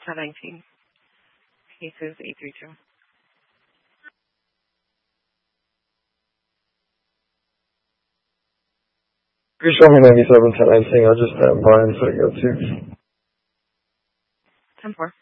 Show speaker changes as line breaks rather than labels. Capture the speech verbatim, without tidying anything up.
ten nineteen. Cases eight three two.
You show me ninety-seven ten nineteen. I'll just stand by until you go to.
ten four.